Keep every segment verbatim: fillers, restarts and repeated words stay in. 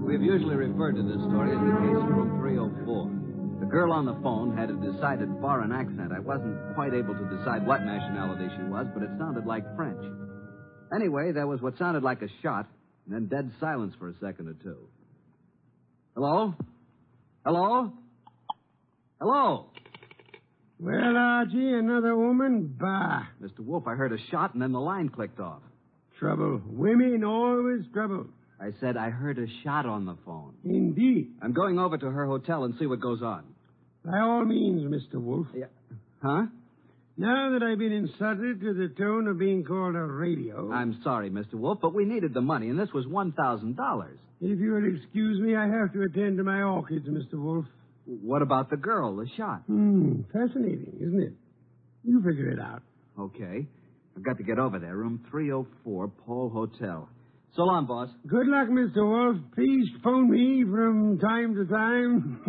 We've usually referred to this story as the case of room three oh four. The girl on the phone had a decided foreign accent. I wasn't quite able to decide what nationality she was, but it sounded like French. Anyway, there was what sounded like a shot, and then dead silence for a second or two. Hello? Hello? Hello? Well, Archie, another woman? Bah. Mister Wolf, I heard a shot, and then the line clicked off. Trouble. Women always trouble. I said I heard a shot on the phone. Indeed. I'm going over to her hotel and see what goes on. By all means, Mister Wolf. Yeah. Huh? Now that I've been insulted to the tone of being called a radio... I'm sorry, Mister Wolf, but we needed the money, and this was one thousand dollars. If you will excuse me, I have to attend to my orchids, Mister Wolf. What about the girl, the shot? Hmm, fascinating, isn't it? You figure it out. Okay. I've got to get over there. Room three oh four, Pole Hotel. So long, boss. Good luck, Mister Wolf. Please phone me from time to time.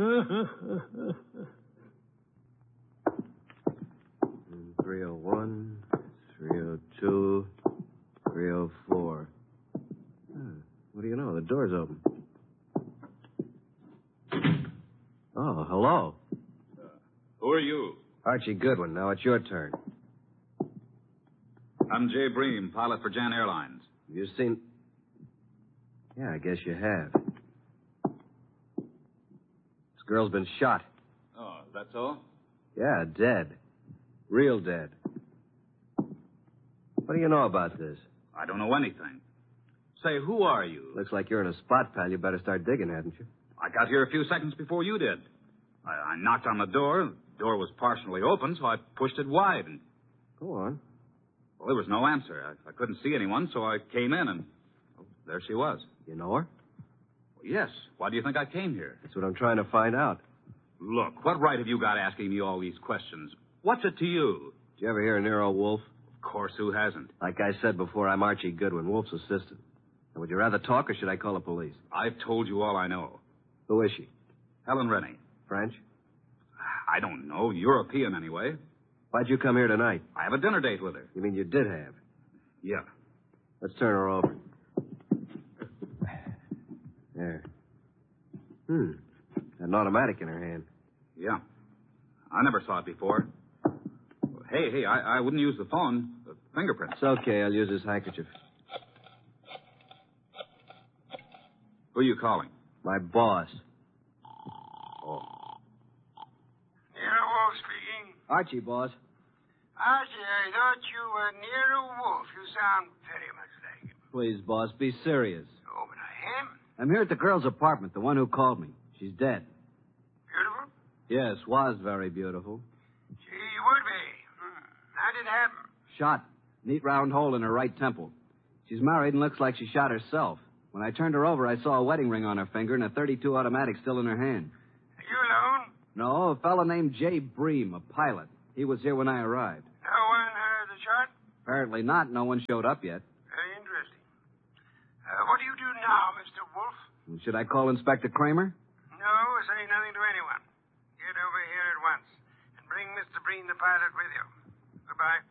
three oh one, three oh two, three oh four. Huh. What do you know? The door's open. Oh, hello. Uh, who are you? Archie Goodwin. Now it's your turn. I'm Jay Bream, pilot for Jan Airlines. You seen... Yeah, I guess you have. This girl's been shot. Oh, that's all? Yeah, dead. Real dead. What do you know about this? I don't know anything. Say, who are you? Looks like you're in a spot, pal. You better start digging, hadn't you? I got here a few seconds before you did. I, I knocked on the door. The door was partially open, so I pushed it wide. And... Go on. Well, there was no answer. I, I couldn't see anyone, so I came in, and oh, there she was. You know her? Well, yes. Why do you think I came here? That's what I'm trying to find out. Look, what right have you got asking me all these questions? What's it to you? Did you ever hear of Nero Wolf? Of course, who hasn't? Like I said before, I'm Archie Goodwin, Wolf's assistant. Now, would you rather talk, or should I call the police? I've told you all I know. Who is she? Helen Rennie. French? I don't know. European, anyway. Why'd you come here tonight? I have a dinner date with her. You mean you did have? Yeah. Let's turn her over. There. Hmm. An automatic in her hand. Yeah. I never saw it before. Hey, hey, I, I wouldn't use the phone. The fingerprints. It's okay. I'll use this handkerchief. Who are you calling? My boss. Oh. Nero Wolf speaking. Archie, boss. Archie, I thought you were Nero Wolf. You sound very much like him. Please, boss, be serious. Oh, but I am. I'm here at the girl's apartment, the one who called me. She's dead. Beautiful? Yes, was very beautiful. She would be. Hmm. How did it happen? Shot. Neat round hole in her right temple. She's married and looks like she shot herself. When I turned her over, I saw a wedding ring on her finger and a thirty-two automatic still in her hand. Are you alone? No, a fellow named Jay Bream, a pilot. He was here when I arrived. No one heard the shot? Apparently not. No one showed up yet. Very interesting. Uh, what do you do now, Mister Wolf? Should I call Inspector Kramer? No, say nothing to anyone. Get over here at once. And bring Mister Breen, the pilot, with you. Goodbye.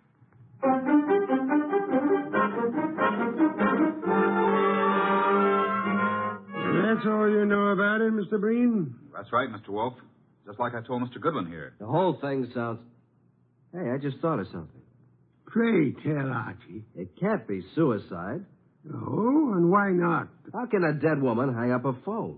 That's all you know about it, Mister Breen? That's right, Mister Wolf. Just like I told Mister Goodwin here. The whole thing sounds... Hey, I just thought of something. Pray tell, Archie. It can't be suicide. Oh, and why not? How can a dead woman hang up a phone?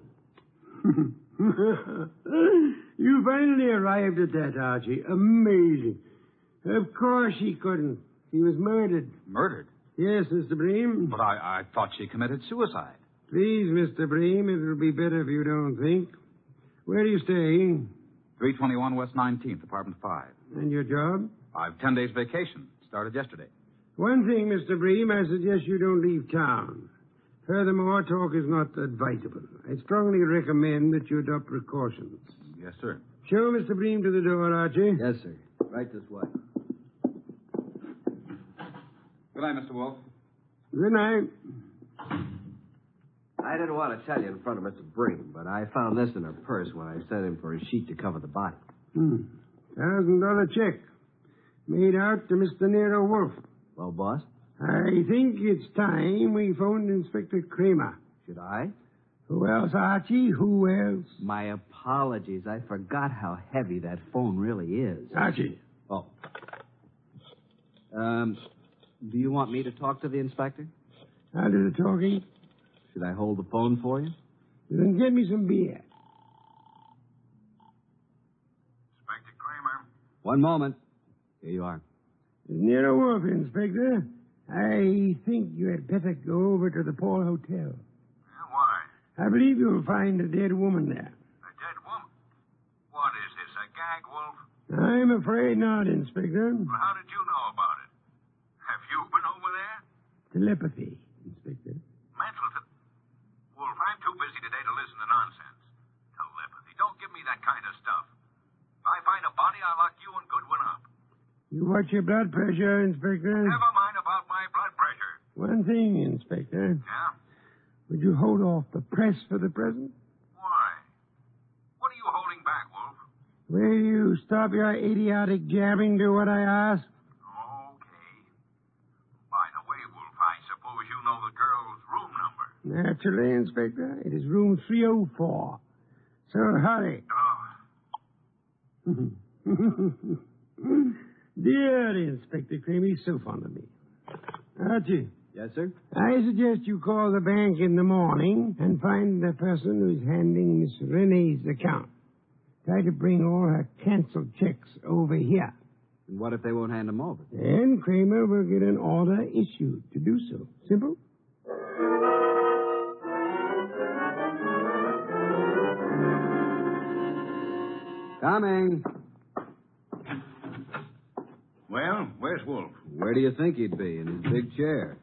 You finally arrived at that, Archie. Amazing. Of course she couldn't. She was murdered. Murdered? Yes, Mister Bream. But I, I thought she committed suicide. Please, Mister Bream, it'll be better if you don't think. Where do you stay? three twenty-one West nineteenth, apartment five. And your job? I've ten days vacation. Started yesterday. One thing, Mister Bream, I suggest you don't leave town. Furthermore, talk is not advisable. I strongly recommend that you adopt precautions. Yes, sir. Show Mister Bream to the door, Archie. Yes, sir. Right this way. Good night, Mister Wolf. Good night. I didn't want to tell you in front of Mister Bream, but I found this in her purse when I sent him for a sheet to cover the body. Hmm. Thousand dollar check. Made out to Mister Nero Wolf. Well, boss? I think it's time we phoned Inspector Kramer. Should I? Who else, Archie? Who else? My apologies. I forgot how heavy that phone really is. Archie. Oh. Um, do you want me to talk to the inspector? I'll do the talking. Should I hold the phone for you? Then get me some beer. Inspector Kramer. One moment. Here you are. Nero Wolf, Inspector. I think you had better go over to the Paul Hotel. Yeah, why? I believe you'll find a dead woman there. A dead woman? What is this, a gag, Wolf? I'm afraid not, Inspector. Well, how did you know about it? Have you been over there? Telepathy, Inspector. Mental te- Wolf, I'm too busy today to listen to nonsense. Telepathy. Don't give me that kind of stuff. If I find a body, I'll lock you and Goodwin up. You watch your blood pressure, Inspector. Never mind about my blood pressure. One thing, Inspector. Yeah? Would you hold off the press for the present? Why? What are you holding back, Wolf? Will you stop your idiotic jabbing to what I ask? Okay. By the way, Wolf, I suppose you know the girl's room number. Naturally, Inspector. It is room three oh four. So hurry. Oh. Dear Inspector Kramer, he's so fond of me. Archie, Yes, sir? I suggest you call the bank in the morning and find the person who's handling Miss Renee's account. Try to bring all her canceled checks over here. And what if they won't hand them over? Then Kramer will get an order issued to do so. Simple? Coming. Well, where's Wolf? Where do you think he'd be? In his big chair.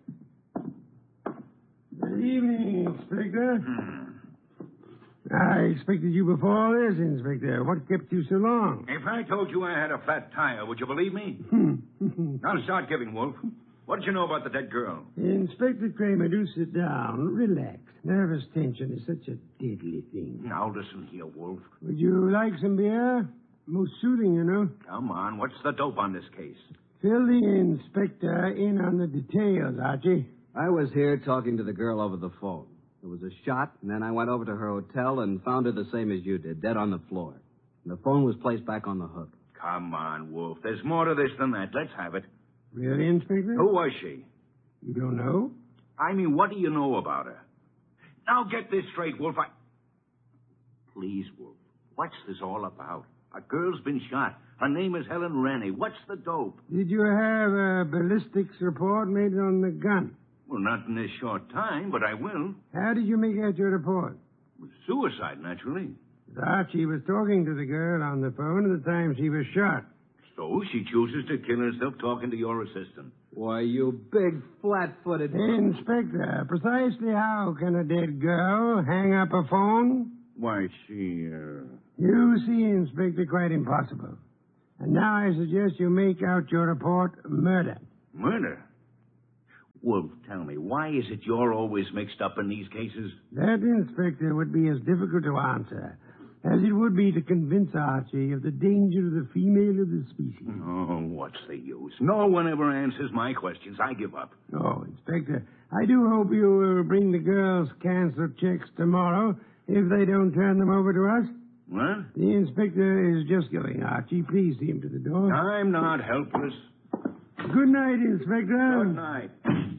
Good evening, Inspector. Hmm. I expected you before this, Inspector. What kept you so long? If I told you I had a flat tire, would you believe me? Now start giving, Wolf. What did you know about the dead girl? Inspector Kramer, do sit down. Relax. Nervous tension is such a deadly thing. Now listen here, Wolf. Would you like some beer? Most soothing, you know. Come on, what's the dope on this case? Fill the inspector in on the details, Archie. I was here talking to the girl over the phone. There was a shot, and then I went over to her hotel and found her the same as you did, dead on the floor. And the phone was placed back on the hook. Come on, Wolf. There's more to this than that. Let's have it. Really, Inspector? Who was she? You don't know? I mean, what do you know about her? Now get this straight, Wolf. I... Please, Wolf. What's this all about? A girl's been shot. Her name is Helen Rennie. What's the dope? Did you have a ballistics report made on the gun? Well, not in this short time, but I will. How did you make out your report? Suicide, naturally. Archie was talking to the girl on the phone at the time she was shot. So she chooses to kill herself talking to your assistant. Why, you big, flat-footed... Inspector, precisely how can a dead girl hang up a phone? Why, she, uh... You see, Inspector, quite impossible. And now I suggest you make out your report murder. Murder? Wolf, tell me, why is it you're always mixed up in these cases? That, Inspector, would be as difficult to answer as it would be to convince Archie of the danger of the female of the species. Oh, what's the use? No one ever answers my questions. I give up. Oh, Inspector, I do hope you will bring the girls' canceled checks tomorrow if they don't turn them over to us. What? The inspector is just going, Archie. Please see him to the door. I'm not helpless. Good night, Inspector. Good night.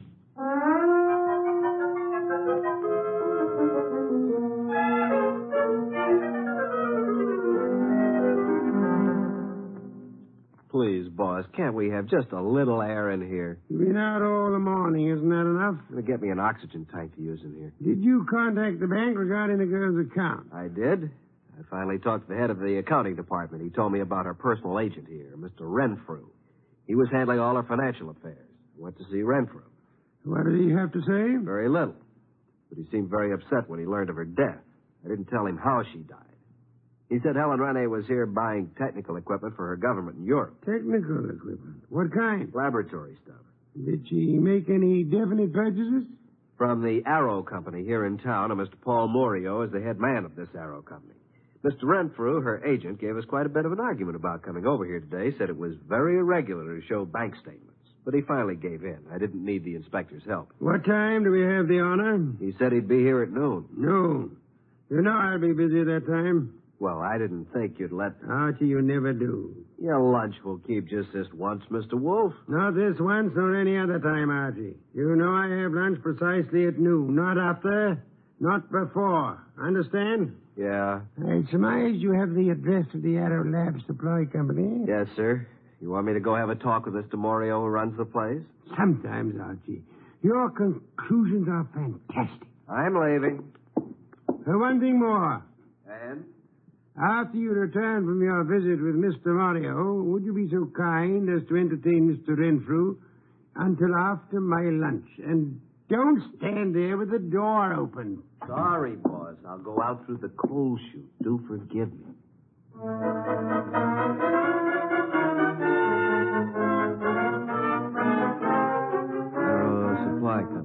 Please, boss, can't we have just a little air in here? You've been out all the morning. Isn't that enough? Get me an oxygen tank to use in here. Did you contact the bank regarding the girl's account? I did. I finally talked to the head of the accounting department. He told me about her personal agent here, Mister Renfrew. He was handling all her financial affairs. I went to see Renfrew. What did he have to say? Very little. But he seemed very upset when he learned of her death. I didn't tell him how she died. He said Helen Rennie was here buying technical equipment for her government in Europe. Technical equipment? What kind? Laboratory stuff. Did she make any definite purchases? From the Arrow Company here in town, and Mister Paul Morio is the head man of this Arrow Company. Mister Renfrew, her agent, gave us quite a bit of an argument about coming over here today, said it was very irregular to show bank statements. But he finally gave in. I didn't need the inspector's help. What time do we have the honor? He said he'd be here at noon. Noon. You know I'll be busy that time. Well, I didn't think you'd let... Archie, you never do. Your lunch will keep just this once, Mister Wolf. Not this once nor any other time, Archie. You know I have lunch precisely at noon. Not after, not before. Understand? Yeah. I surmise you have the address of the Arrow Lab Supply Company. Yes, sir. You want me to go have a talk with Mister Morio who runs the place? Sometimes, Archie. Your conclusions are fantastic. I'm leaving. Uh, one thing more. And? After you return from your visit with Mister Morio, would you be so kind as to entertain Mister Renfrew until after my lunch? And don't stand there with the door open. Sorry, boss. I'll go out through the coal chute. Do forgive me. Arrow Supply Company.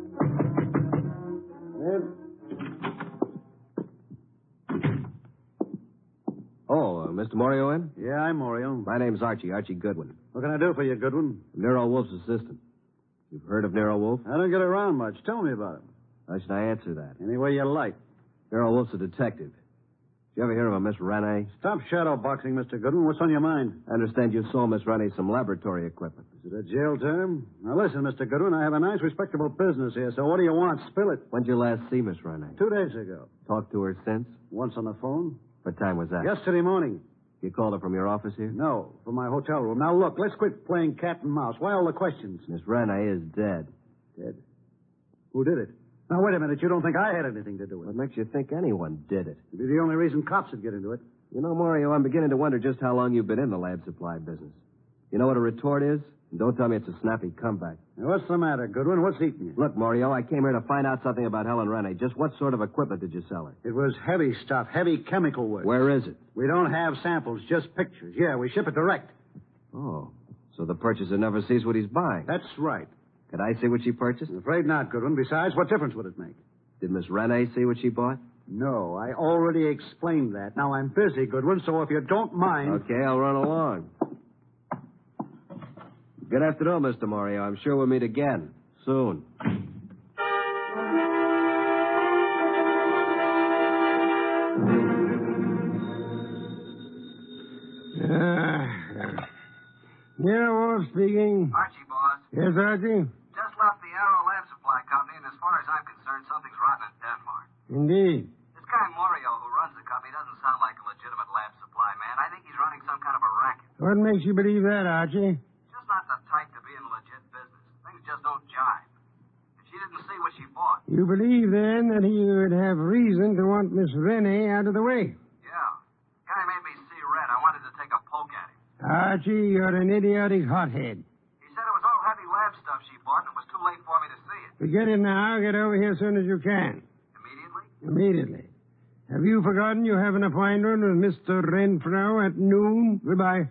Oh, uh, Mister Morio in? Yeah, I'm Morio. My name's Archie, Archie Goodwin. What can I do for you, Goodwin? Nero Wolf's assistant. You've heard of Nero Wolf? I don't get around much. Tell me about him. How should I answer that? Any way you like. Nero Wolf's a detective. Did you ever hear of a Miss Rene? Stop shadow boxing, Mister Goodwin. What's on your mind? I understand you sold Miss Rene some laboratory equipment. Is it a jail term? Now, listen, Mister Goodwin, I have a nice, respectable business here, so what do you want? Spill it. When'd you last see Miss Rene? Two days ago. Talked to her since? Once on the phone. What time was that? Yesterday morning. You called her from your office here? No, from my hotel room. Now, look, let's quit playing cat and mouse. Why all the questions? Miss Rene is dead. Dead? Who did it? Now, wait a minute. You don't think I had anything to do with it? What makes you think anyone did it? It'd be the only reason cops would get into it. You know, Mario, I'm beginning to wonder just how long you've been in the lab supply business. You know what a retort is? And don't tell me it's a snappy comeback. Now, what's the matter, Goodwin? What's eating you? Look, Mario, I came here to find out something about Helen Rene. Just what sort of equipment did you sell her? It was heavy stuff, heavy chemical work. Where is it? We don't have samples, just pictures. Yeah, we ship it direct. Oh, so the purchaser never sees what he's buying. That's right. Could I see what she purchased? I'm afraid not, Goodwin. Besides, what difference would it make? Did Miss Rene see what she bought? No, I already explained that. Now, I'm busy, Goodwin, so if you don't mind... Okay, I'll run along. Good afternoon, Mister Mario. I'm sure we'll meet again. Soon. Uh, yeah, Wolf speaking. Archie, boss. Yes, Archie? Just left the Arrow Lab Supply Company, and as far as I'm concerned, something's rotten in Denmark. Indeed. This guy Morio, who runs the company, doesn't sound like a legitimate lab supply man. I think he's running some kind of a racket. What makes you believe that, Archie? Just not the type to be in a legit business. Things just don't jive. And she didn't see what she bought. You believe, then, that he would have reason to want Miss Rene out of the way? Yeah. Guy made me see red. I wanted to take a poke at him. Archie, you're an idiotic hothead. He said it was all heavy lab stuff she bought, and it was too late for me to see it. Forget it now. Get over here as soon as you can. Immediately? Immediately. Have you forgotten you have an appointment with Mister Renfrew at noon? Goodbye.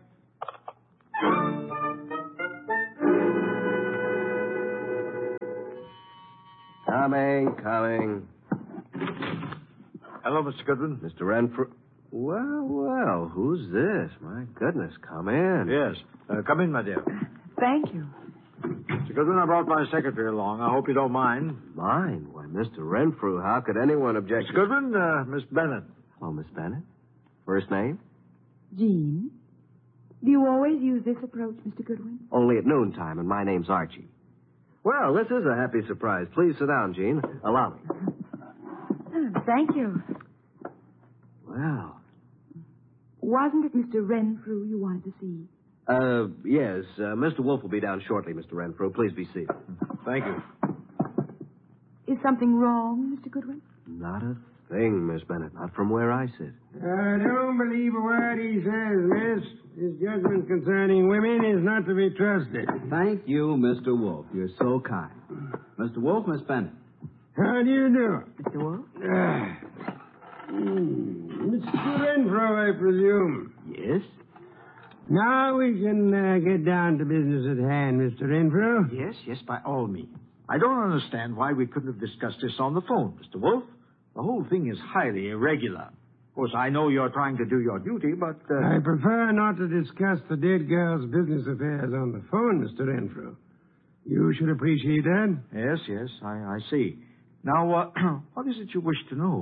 Coming, coming. Hello, Mister Goodwin. Mister Renfrew. Well, well, who's this? My goodness, come in. Yes. Uh, come in, my dear. Thank you. Mister Goodwin, I brought my secretary along. I hope you don't mind. Mine? Why, Mister Renfrew, how could anyone object? Mister Goodwin, uh, Miss Bennett. Oh, Miss Bennett. First name? Jean, do you always use this approach, Mister Goodwin? Only at noontime, and my name's Archie. Well, this is a happy surprise. Please sit down, Jean. Allow me. Oh, thank you. Well. Wasn't it Mister Renfrew you wanted to see? Uh, yes. Uh, Mister Wolf will be down shortly, Mister Renfrew. Please be seated. Thank you. Is something wrong, Mister Goodwin? Not a thing, Miss Bennett. Not from where I sit. I don't believe a word he says, miss. His judgment concerning women is not to be trusted. Thank you, Mister Wolf. You're so kind. Mister Wolf, Miss Bennett. How do you do? Mister Wolf? Ah. Hmm. Mister Renfrew, I presume. Yes? Now we can uh, get down to business at hand, Mister Renfrew. Yes, yes, by all means. I don't understand why we couldn't have discussed this on the phone, Mister Wolf. The whole thing is highly irregular. Of course, I know you're trying to do your duty, but... Uh... I prefer not to discuss the dead girl's business affairs on the phone, Mister Renfrew. You should appreciate that. Yes, yes, I, I see. Now, uh, what is it you wish to know?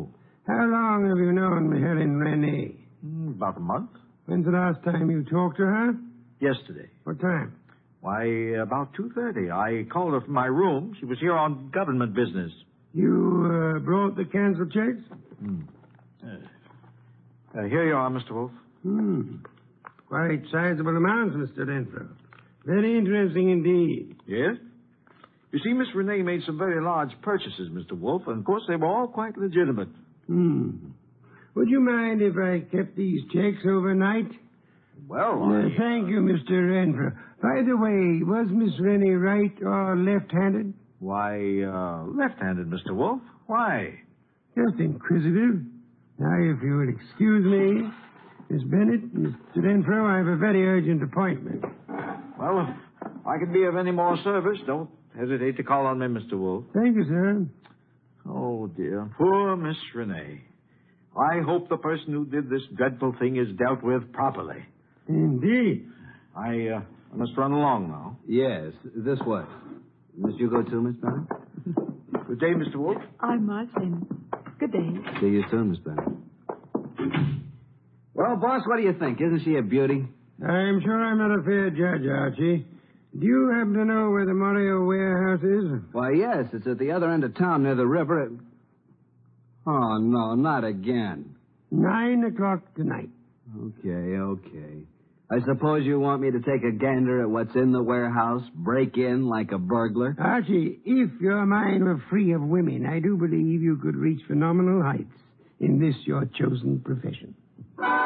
How long have you known Helen Rennie? Mm, about a month. When's the last time you talked to her? Yesterday. What time? Why, about two thirty. I called her from my room. She was here on government business. You uh, brought the canceled checks? Hmm. Uh, uh, here you are, Mister Wolf. Hmm. Quite sizable amounts, Mister Renfrew. Very interesting indeed. Yes? You see, Miss Renee made some very large purchases, Mister Wolf, and of course they were all quite legitimate. Hmm. Would you mind if I kept these checks overnight? Well, Uh, I... thank you, Mister Renfrew. By the way, was Miss Rennie right or left-handed? Why, uh, left-handed, Mister Wolf. Why? Just inquisitive. Now, if you will excuse me, Miss Bennett, Mister Renfrew, I have a very urgent appointment. Well, if I can be of any more service, don't hesitate to call on me, Mister Wolf. Thank you, sir. Oh, dear. Poor Miss Renee. I hope the person who did this dreadful thing is dealt with properly. Indeed. I, uh, I must run along now. Yes, this way. Must you go too, Miss Bennett? Good day, Mister Wolf. I must, and good day. See you soon, Miss Bennett. Well, boss, what do you think? Isn't she a beauty? I'm sure I'm not a fair judge, Archie. Do you happen to know where the Morio warehouse is? Why, yes, it's at the other end of town near the river. It... Oh, no, not again. Nine o'clock tonight. Okay, okay. I suppose you want me to take a gander at what's in the warehouse, break in like a burglar? Archie, if your mind were free of women, I do believe you could reach phenomenal heights in this your chosen profession.